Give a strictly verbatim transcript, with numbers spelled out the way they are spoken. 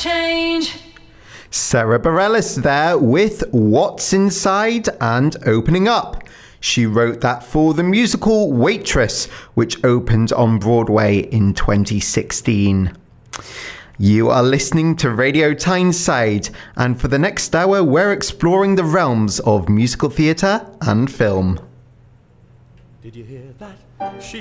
change. Sarah Bareilles there with What's Inside and Opening Up. She wrote that for the musical Waitress, which opened on Broadway in twenty sixteen. You are listening to Radio Tyneside, and for the next hour we're exploring the realms of musical theatre and film. Did you hear that? She